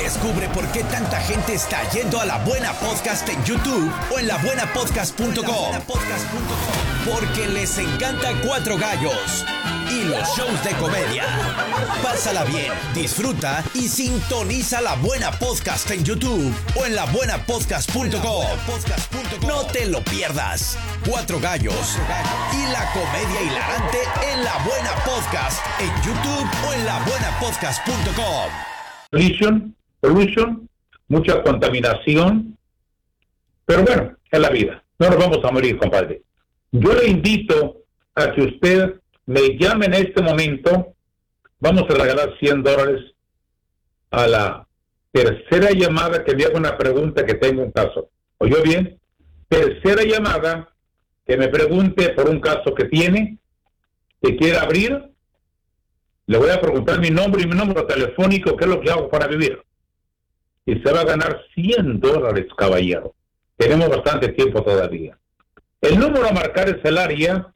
Descubre por qué tanta gente está yendo a La Buena Podcast en YouTube o en labuenapodcast.com. Porque les encanta Cuatro Gallos y los shows de comedia. Pásala bien, disfruta y sintoniza La Buena Podcast en YouTube o en labuenapodcast.com. No te lo pierdas. Cuatro Gallos y la comedia hilarante en La Buena Podcast en YouTube o en labuenapodcast.com. Pollution, mucha contaminación, pero bueno, es la vida, no nos vamos a morir, compadre. Yo le invito a que usted me llame en este momento. Vamos a regalar $100 a la tercera llamada que me haga una pregunta que tenga un caso. ¿Oyó bien? Tercera llamada que me pregunte por un caso que tiene, que quiera abrir. Le voy a preguntar mi nombre y mi número telefónico, qué es lo que hago para vivir. Y se va a ganar $100, caballero. Tenemos bastante tiempo todavía. El número a marcar es el área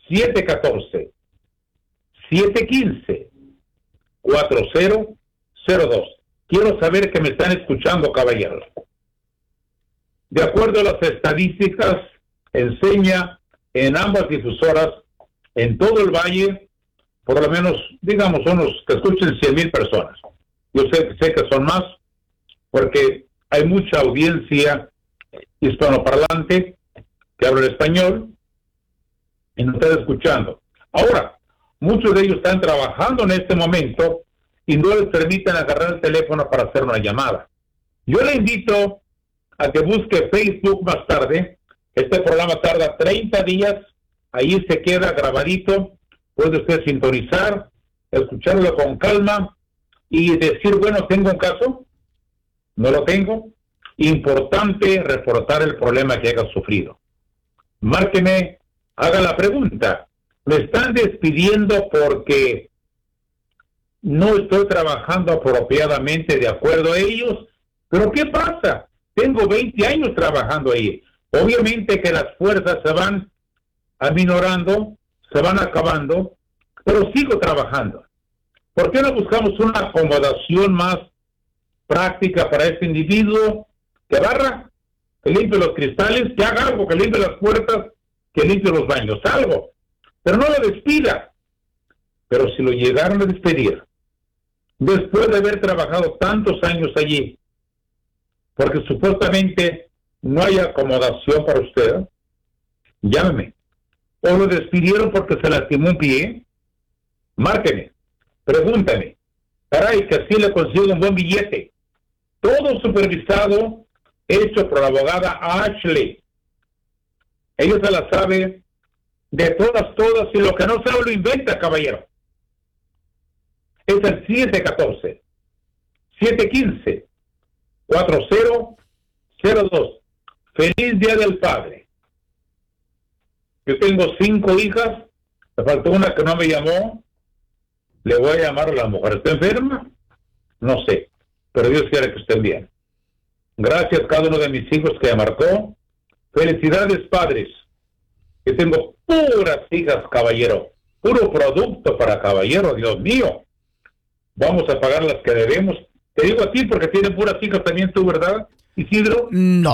714-715-4002. Quiero saber que me están escuchando, caballeros. De acuerdo a las estadísticas, enseña en ambas difusoras, en todo el valle, por lo menos, digamos, unos que escuchen 100,000 personas. Yo sé que son más, porque hay mucha audiencia hispanoparlante que habla el español y nos está escuchando. Ahora, muchos de ellos están trabajando en este momento y no les permiten agarrar el teléfono para hacer una llamada. Yo le invito a que busque Facebook más tarde. Este programa tarda 30 días, ahí se queda grabadito. Puede usted sintonizar, escucharlo con calma y decir, bueno, ¿tengo un caso? ¿No lo tengo? Importante reportar el problema que haya sufrido. Márqueme, haga la pregunta. Me están despidiendo porque no estoy trabajando apropiadamente de acuerdo a ellos. ¿Pero qué pasa? Tengo 20 años trabajando ahí. Obviamente que las fuerzas se van aminorando, se van acabando, pero sigo trabajando. ¿Por qué no buscamos una acomodación más práctica para ese individuo? Que barra, que limpie los cristales, que haga algo, que limpie las puertas, que limpie los baños, algo. Pero no lo despida. Pero si lo llegaron a despedir, después de haber trabajado tantos años allí, porque supuestamente no hay acomodación para usted, llámeme. O lo despidieron porque se lastimó un pie, márqueme, pregúntame. Caray, que así le consigo un buen billete. Todo supervisado, hecho por la abogada Ashley. Ella se la sabe de todas, y lo que no sabe lo inventa, caballero. Es el 714-715-4002. Feliz Día del Padre. Yo tengo 5 hijas, me faltó una que no me llamó. Le voy a llamar a la mujer. ¿Está enferma? No sé, pero Dios quiere que estén bien. Gracias a cada uno de mis hijos que me marcó. Felicidades, padres. Yo tengo puras hijas, caballero. Puro producto para caballero, Dios mío. Vamos a pagar las que debemos. Te digo a ti porque tienes puras hijas también tú, ¿verdad, Isidro? No.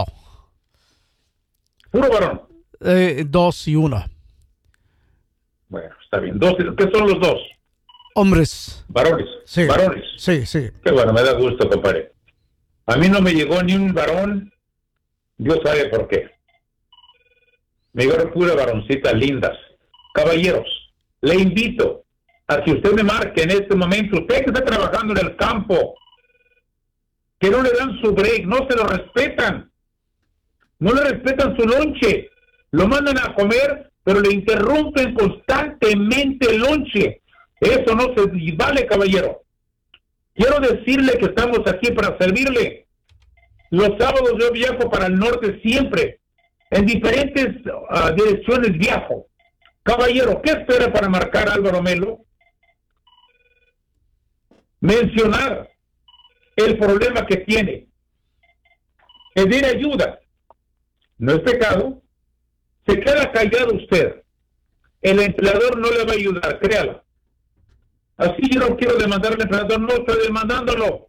Puro varón. 2 y 1. Bueno, está bien. ¿Qué son los dos? Hombres. Varones. Sí. Varones. Sí. Qué bueno, me da gusto, compadre. A mí no me llegó ni un varón. Dios sabe por qué. Me llegaron puras varoncitas lindas. Caballeros, le invito a que usted me marque en este momento. Usted que está trabajando en el campo, que no le dan su break, no se lo respetan. No le respetan su lonche. Lo mandan a comer, pero le interrumpen constantemente el lonche. Eso no se vale, caballero. Quiero decirle que estamos aquí para servirle. Los sábados yo viajo para el norte siempre. En diferentes direcciones viajo. Caballero, ¿qué espera para marcar a Álvaro Melo? Mencionar el problema que tiene. Pedir ayuda. No es pecado. Se queda callado usted. El empleador no le va a ayudar, créalo. Así yo no quiero demandar al empleador, no estoy demandándolo.